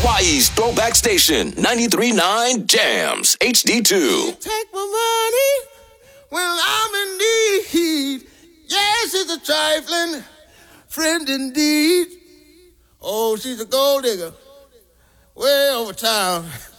Hawaii's throwback station, 93.9 Jams, HD2. Take my money when I'm in need. Yes, it's a trifling friend indeed. Oh, she's a gold digger way over town.